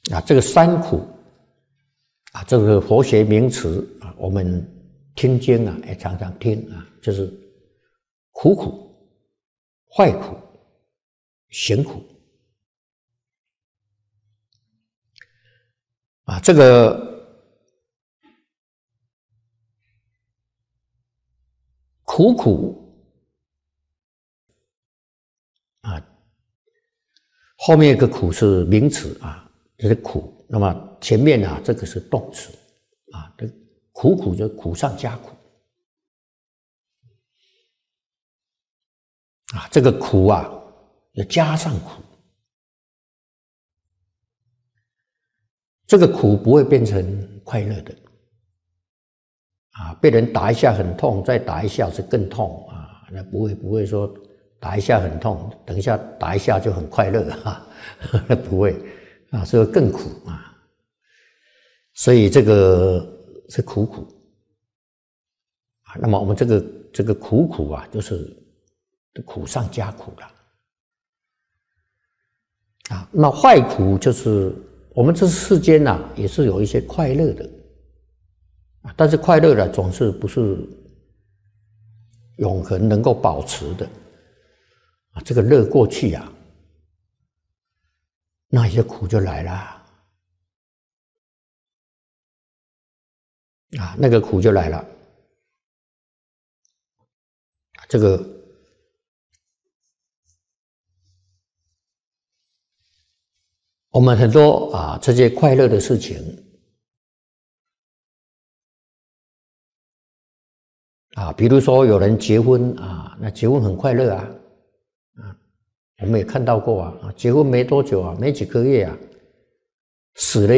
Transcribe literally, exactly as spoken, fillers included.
啊，这个三苦啊，这个佛学名词啊，我们听经啊也常常听啊，就是苦苦、坏苦、行苦啊，这个苦苦啊，后面一个苦是名词啊，就是苦。那么前面啊，这个是动词啊，这苦苦就苦上加苦啊，这个苦啊要加上苦，这个苦不会变成快乐的啊，被人打一下很痛，再打一下是更痛啊，那不会不会说打一下很痛，等一下打一下就很快乐啊，不会啊，所以更苦啊。所以这个是苦苦啊，那么我们这个这个苦苦啊，就是苦上加苦了啊。那坏苦就是我们这世间呐、啊，也是有一些快乐的啊，但是快乐呢，总是不是永恒能够保持的啊。这个乐过去啊，那些苦就来了。啊，那个苦就来了。这个我们很多啊，这些快乐的事情啊，比如说有人结婚啊，那结婚很快乐啊，啊，我们也看到过啊，结婚没多久啊，没几个月啊，死了。